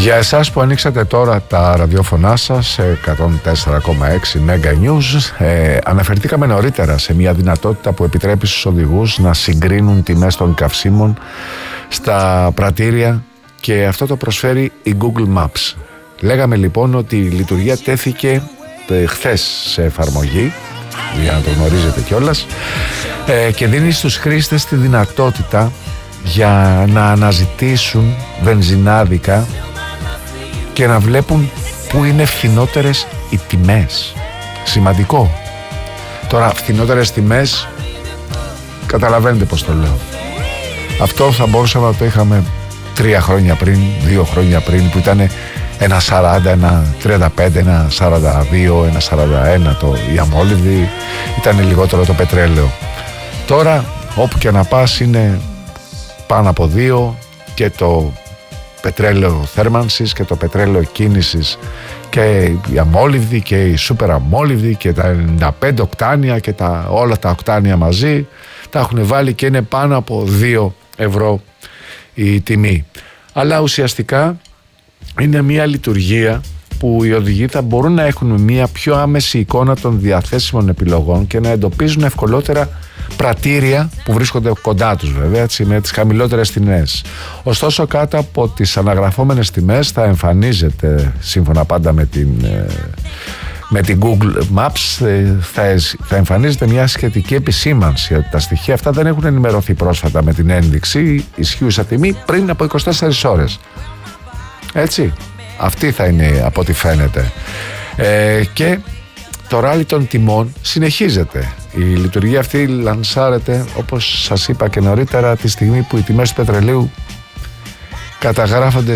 Για εσάς που ανοίξατε τώρα τα ραδιόφωνά σας σε 104,6 Mega News, αναφερθήκαμε νωρίτερα σε μια δυνατότητα που επιτρέπει στους οδηγούς να συγκρίνουν τιμές των καυσίμων στα πρατήρια, και αυτό το προσφέρει η Google Maps. Λέγαμε λοιπόν ότι η λειτουργία τέθηκε χθες σε εφαρμογή, για να το γνωρίζετε κιόλας, και δίνει στους χρήστες τη δυνατότητα για να αναζητήσουν βενζινάδικα και να βλέπουν πού είναι φθηνότερες οι τιμές. Σημαντικό. Τώρα, φθηνότερες τιμές, καταλαβαίνετε πως το λέω. Αυτό θα μπορούσαμε να το είχαμε 3 χρόνια πριν, 2 χρόνια πριν, που ήταν ένα 40, ένα 35, ένα 42, ένα 41 η αμόλυβδη, ήταν λιγότερο το πετρέλαιο. Τώρα όπου και να πας είναι πάνω από 2, και το πετρέλαιο θέρμανσης και το πετρέλαιο κίνησης και η αμόλυβδη και η σούπερ αμόλυβδη και τα 95 οκτάνια και όλα τα οκτάνια μαζί τα έχουν βάλει και είναι πάνω από 2 ευρώ η τιμή. Αλλά ουσιαστικά είναι μια λειτουργία που οι οδηγοί θα μπορούν να έχουν μια πιο άμεση εικόνα των διαθέσιμων επιλογών και να εντοπίζουν ευκολότερα πρατήρια που βρίσκονται κοντά τους, βέβαια, έτσι, με τις χαμηλότερες τιμές. Ωστόσο, κάτω από τις αναγραφόμενες τιμές θα εμφανίζεται, σύμφωνα πάντα με την Google Maps, θα εμφανίζεται μια σχετική επισήμανση ότι τα στοιχεία αυτά δεν έχουν ενημερωθεί πρόσφατα με την ένδειξη ισχύουσα τιμή πριν από 24 ώρες. Έτσι, αυτή θα είναι από ό,τι φαίνεται. Και το ράλι των τιμών συνεχίζεται. Η λειτουργία αυτή λανσάρεται, όπως σας είπα και νωρίτερα, τη στιγμή που οι τιμές του πετρελαίου καταγράφονται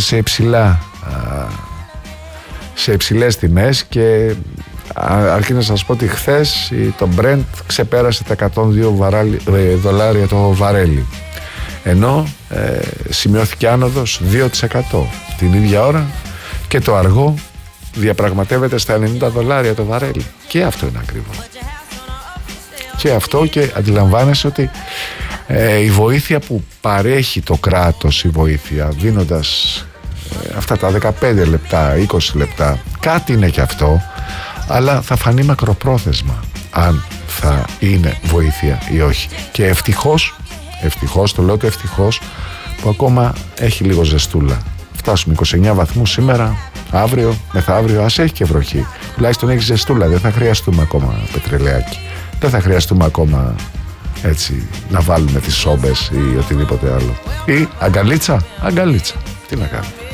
σε υψηλές τιμές, και αρκεί να σας πω ότι χθες το Brent ξεπέρασε τα $102 το βαρέλι, ενώ σημειώθηκε άνοδος 2% την ίδια ώρα, και το αργό διαπραγματεύεται στα $90 το βαρέλι. Και αυτό είναι ακριβό. Και αυτό, και αντιλαμβάνεσαι ότι η βοήθεια που παρέχει το κράτος, η βοήθεια δίνοντας αυτά τα 15 λεπτά, 20 λεπτά, κάτι είναι και αυτό, αλλά θα φανεί μακροπρόθεσμα αν θα είναι βοήθεια ή όχι. Και ευτυχώς, το λέω και ευτυχώς, που ακόμα έχει λίγο ζεστούλα. Φτάσουμε 29 βαθμούς σήμερα, αύριο, μεθαύριο, ας έχει και βροχή. Τουλάχιστον έχει ζεστούλα, δεν θα χρειαστούμε ακόμα πετρελαιάκι. Δεν θα χρειαστούμε ακόμα έτσι να βάλουμε τις σόμπες ή οτιδήποτε άλλο. Ή αγκαλίτσα, τι να κάνουμε.